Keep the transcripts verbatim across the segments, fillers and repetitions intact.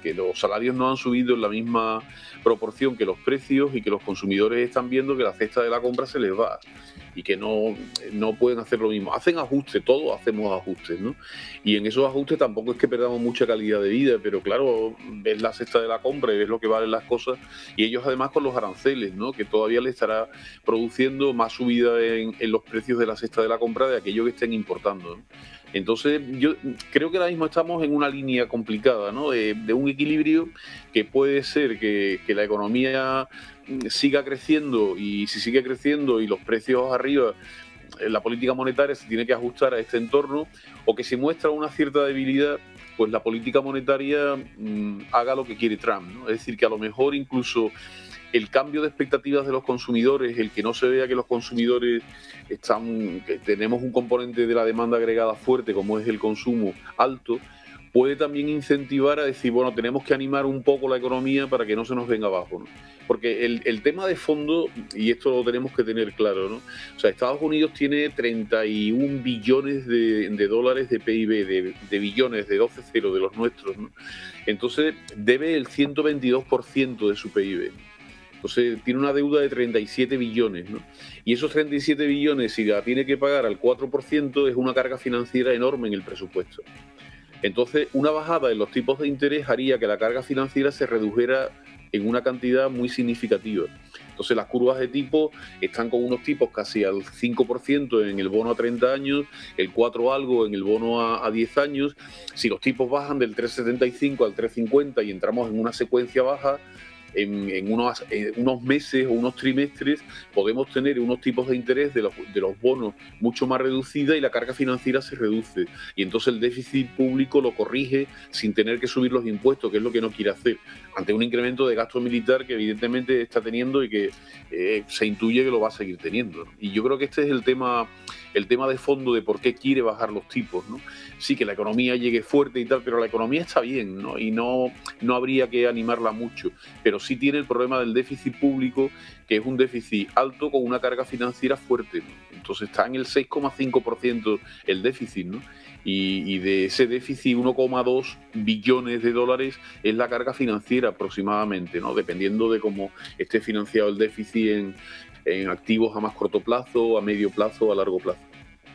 que los salarios no han subido en la misma proporción que los precios y que los consumidores están viendo que la cesta de la compra se les va y que no, no pueden hacer lo mismo. Hacen ajustes, todos hacemos ajustes, ¿no? Y en esos ajustes tampoco es que perdamos mucha calidad de vida, pero claro, ves la cesta de la compra y ves lo que valen las cosas, y ellos además con los aranceles, ¿no? Que todavía les estará produciendo más subida en, en los precios de la cesta de la compra de aquello que estén importando, ¿no? Entonces, yo creo que ahora mismo estamos en una línea complicada, ¿no? De, de un equilibrio que puede ser que, que la economía siga creciendo, y si sigue creciendo y los precios arriba, la política monetaria se tiene que ajustar a este entorno, o que si muestra una cierta debilidad, pues la política monetaria mmm, haga lo que quiere Trump, ¿no? Es decir, que a lo mejor incluso el cambio de expectativas de los consumidores, el que no se vea que los consumidores están, que tenemos un componente de la demanda agregada fuerte, como es el consumo alto, puede también incentivar a decir, bueno, tenemos que animar un poco la economía para que no se nos venga abajo, ¿no? Porque el, el tema de fondo, y esto lo tenemos que tener claro, ¿no? O sea, Estados Unidos tiene treinta y un billones de, de dólares de P I B, de, de billones, de doce cero de los nuestros, ¿no? Entonces, debe el ciento veintidós por ciento de su P I B. Entonces tiene una deuda de treinta y siete billones, ¿no? Y esos treinta y siete billones, si la tiene que pagar al cuatro por ciento, es una carga financiera enorme en el presupuesto. Entonces, una bajada en los tipos de interés haría que la carga financiera se redujera en una cantidad muy significativa. Entonces, las curvas de tipo están con unos tipos casi al cinco por ciento en el bono a treinta años, el cuatro algo en el bono a, a diez años. Si los tipos bajan del tres setenta y cinco al tres cincuenta y entramos en una secuencia baja, En, en, unos, en unos meses o unos trimestres podemos tener unos tipos de interés de los, de los bonos mucho más reducida y la carga financiera se reduce. Y entonces el déficit público lo corrige sin tener que subir los impuestos, que es lo que no quiere hacer, ante un incremento de gasto militar que evidentemente está teniendo y que eh, se intuye que lo va a seguir teniendo, ¿no? Y yo creo que este es el tema, el tema de fondo de por qué quiere bajar los tipos, ¿no? Sí, que la economía llegue fuerte y tal, pero la economía está bien, ¿no? Y no, no habría que animarla mucho, pero sí tiene el problema del déficit público, que es un déficit alto con una carga financiera fuerte, ¿no? Entonces está en el seis coma cinco por ciento el déficit, ¿no? Y, y de ese déficit uno coma dos billones de dólares es la carga financiera aproximadamente, ¿no? Dependiendo de cómo esté financiado el déficit en, en activos a más corto plazo, a medio plazo o a largo plazo.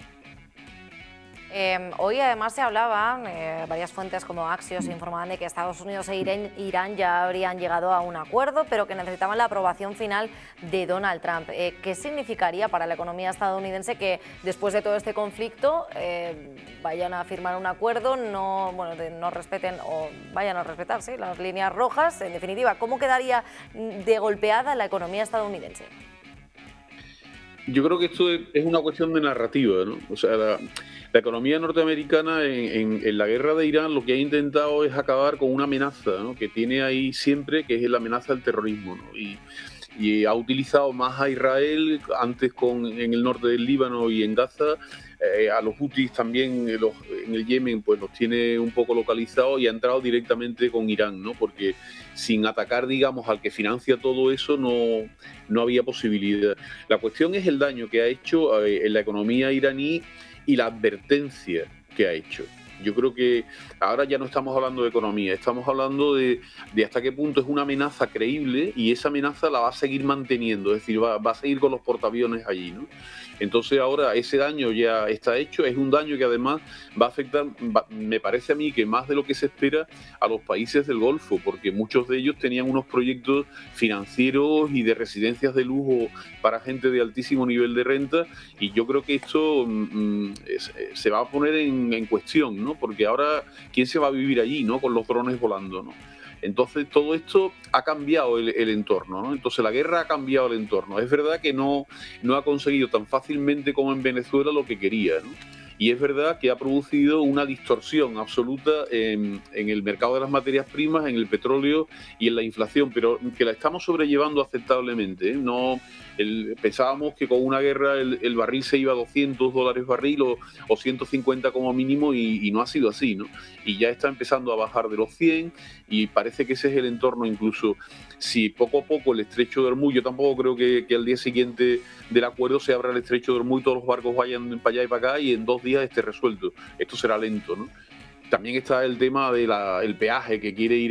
Eh, hoy además se hablaba, eh, varias fuentes como Axios informaban de que Estados Unidos e Irán ya habrían llegado a un acuerdo, pero que necesitaban la aprobación final de Donald Trump. Eh, ¿Qué significaría para la economía estadounidense que después de todo este conflicto eh, vayan a firmar un acuerdo, no, bueno, de, no respeten o vayan a respetar, sí, las líneas rojas? En definitiva, ¿cómo quedaría de golpeada la economía estadounidense? Yo creo que esto es una cuestión de narrativa, ¿no? O sea, la, la economía norteamericana en, en, en la guerra de Irán lo que ha intentado es acabar con una amenaza, ¿no? Que tiene ahí siempre, que es la amenaza del terrorismo, ¿no? Y, y ha utilizado más a Israel, antes con, en el norte del Líbano y en Gaza, eh, a los hutis también en, los, en el Yemen, pues los tiene un poco localizados, y ha entrado directamente con Irán, ¿no? Porque sin atacar, digamos, al que financia todo eso, no, no había posibilidad. La cuestión es el daño que ha hecho eh, en la economía iraní y la advertencia que ha hecho. Yo creo que ahora ya no estamos hablando de economía, estamos hablando de, de hasta qué punto es una amenaza creíble, y esa amenaza la va a seguir manteniendo, es decir, va, va a seguir con los portaaviones allí, ¿no? Entonces ahora ese daño ya está hecho, es un daño que además va a afectar, va, me parece a mí, que más de lo que se espera, a los países del Golfo, porque muchos de ellos tenían unos proyectos financieros y de residencias de lujo para gente de altísimo nivel de renta, y yo creo que esto mmm, es, se va a poner en, en cuestión, ¿no? Porque ahora, ¿quién se va a vivir allí, ¿no? Con los drones volando, ¿no? Entonces, todo esto ha cambiado el, el entorno, ¿no? Entonces, la guerra ha cambiado el entorno. Es verdad que no, no ha conseguido tan fácilmente como en Venezuela lo que quería, ¿no? Y es verdad que ha producido una distorsión absoluta en, en el mercado de las materias primas, en el petróleo y en la inflación, pero que la estamos sobrellevando aceptablemente, ¿eh? No, el, pensábamos que con una guerra el, el barril se iba a doscientos dólares barril o, o ciento cincuenta como mínimo, y, y no ha sido así, ¿no? Y ya está empezando a bajar de los cien, y parece que ese es el entorno. Incluso si poco a poco el estrecho de Hormuz, yo tampoco creo que, que al día siguiente del acuerdo se abra el estrecho de Hormuz y todos los barcos vayan para allá y para acá y en dos días esté resuelto. Esto será lento, ¿no? También está el tema del peaje que quiere ir